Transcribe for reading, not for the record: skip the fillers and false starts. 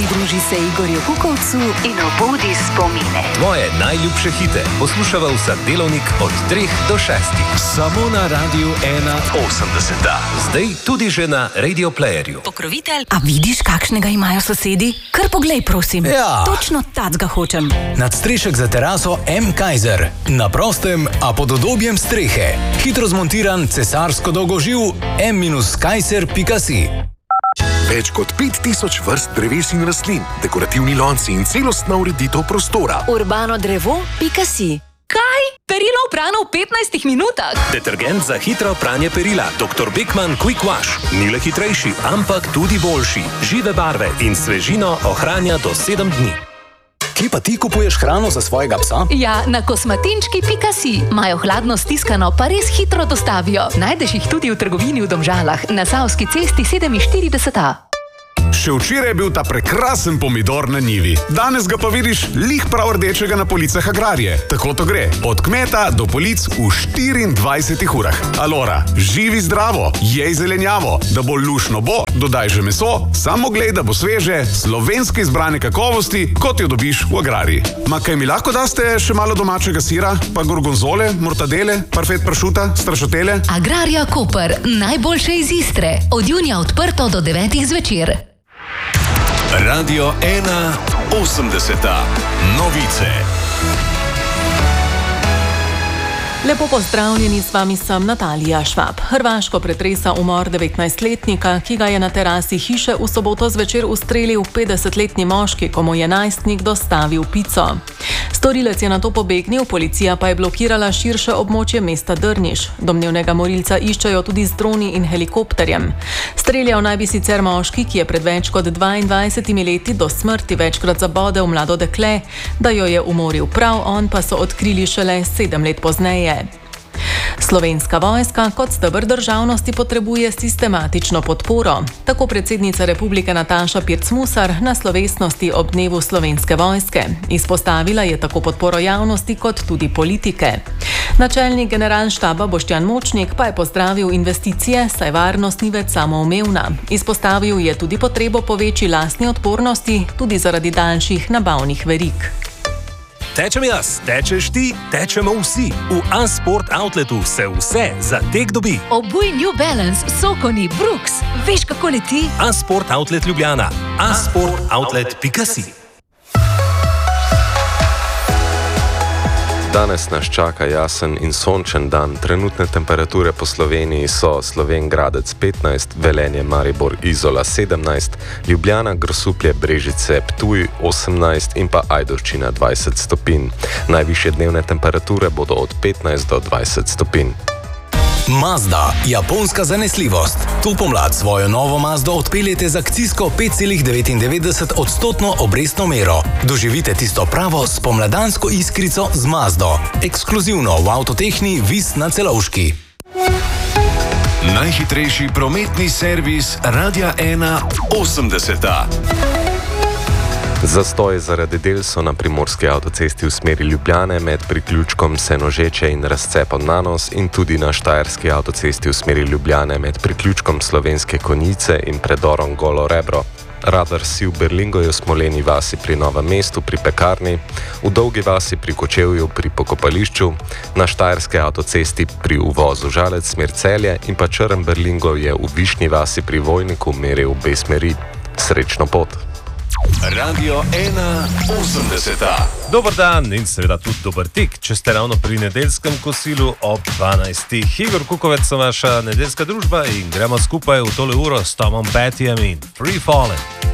Pridruži se Igorju Kukovcu in obudi spomine. Tvoje najljubše hite poslušava vsak delovnik od 3 do 6. Samo na Radiu 81. Zdaj tudi že na Radio Playerju. Pokrovitelj. A vidiš, kakšnega imajo sosedi? Kar poglej, prosim. Ja. Točno tacga hočem. Nadstrešek za teraso M. Kaiser. Na prostem, a pod udobjem strehe. Hitro zmontiran cesarsko dolgoživ m-kaiser.si. Več kot 5000 vrst dreves in rastlin, dekorativni lonci in celostna ureditev prostora. urbano-drevo.si. Kaj? Perilo oprano v 15 minutah? Detergent za hitro pranje perila Dr. Beckmann Quick Wash. Ni le hitrejši, ampak tudi boljši. Žive barve in svežino ohranja do 7 dni. Kje pa ti kupuješ hrano za svojega psa? Ja, na kosmatinčki.si. Imajo hladno stiskano, pa res hitro dostavijo. Najdeš jih tudi v trgovini v Domžalah, na Savski cesti 47A. Še včeraj je bil ta prekrasen pomidor na njivi. Danes ga pa vidiš lih prav rdečega na policah Agrarije. Tako to gre. Od kmeta do polic v 24 urah. Alora, živi zdravo, jej zelenjavo. Da bo lušno bo, dodaj že meso, samo glej, da bo sveže, slovenske izbrane kakovosti, kot jo dobiš v Agrariji. Ma kaj mi lahko daste še malo domačega sira, pa gorgonzole, mortadele, parfet pršuta, strašotele? Agrarija Koper, najboljše iz Istre. Od junija odprto do 9 zvečer. Radio 81. Novice. Lepo pozdravljeni, s vami sem Natalija Švab. Hrvaško pretresa umor 19-letnika, ki ga je na terasi hiše v soboto zvečer ustrelil 50-letni moški, ko mu je najstnik dostavil pico. Storilec je nato pobegnil, policija pa je blokirala širše območje mesta Drniš. Domnevnega morilca iščejo tudi z droni in helikopterjem. Streljal naj bi sicer moški, ki je pred več kot 22 leti do smrti večkrat zabodel mlado dekle, da jo je umoril prav on, pa so odkrili šele 7 let pozneje. Slovenska vojska kot steber državnosti potrebuje sistematično podporo. Tako predsednica republike Nataša Pirc-Musar na slovesnosti ob dnevu Slovenske vojske. Izpostavila je tako podporo javnosti kot tudi politike. Načelnik generalštaba Boštjan Močnik pa je pozdravil investicije, saj varnost ni več samoumevna. Izpostavil je tudi potrebo po večji lastni odpornosti, tudi zaradi daljših nabavnih verig. Tečem jaz, tečeš ti, tečemo vsi. V A-Sport Outletu se vse za tek dobi. Obuj New Balance, Sokoni, Brooks. Veš, kako leti? A-Sport Outlet Ljubljana. A-sportoutlet.si. Danes nas čaka jasen in sončen dan. Trenutne temperature po Sloveniji so Slovenj Gradec 15, Velenje, Maribor, Izola 17, Ljubljana, Grosuplje, Brežice, Ptuj 18 in pa Ajdovščina 20 stopinj. Najvišje dnevne temperature bodo od 15 do 20 stopinj. Mazda, japonska zanesljivost. Tu pomlad svojo novo Mazdo odpeljete z akcijsko 5,99% obrestno mero. Doživite tisto pravo spomladansko iskrico z Mazdo. Ekskluzivno v Avtotehni Vis na Celovški. Najhitrejši prometni servis Radia 81. Zastoj zaradi del so na primorski avtocesti v smeri Ljubljane med priključkom Senožeče in razcepom Nanos in tudi na štajerski avtocesti v smeri Ljubljane med priključkom Slovenske Konjice in predorom Golo Rebro. Radar si v Berlingoju, Smoleni vasi pri Novem mestu pri Pekarni, v Dolgi vasi pri Kočevju pri Pokopališču, na štajerske avtocesti pri uvozu Žalec smer Celje in pa Črn Berlingov je v Višnji vasi pri Vojniku meril v obe smeri. Srečno pot! Radio 81. Dober dan in seveda tudi dober tek, če ste ravno pri nedeljskem kosilu ob 12. Igor Kukovec so vaša nedeljska družba in gremo skupaj v tole uro s Tomom Pettyjem in Free Falling.